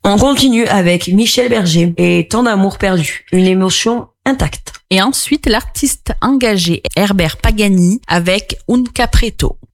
On continue avec Michel Berger et Tant d'amour perdu, une émotion intacte. Et ensuite, l'artiste engagé Herbert Pagani avec Un Capretto.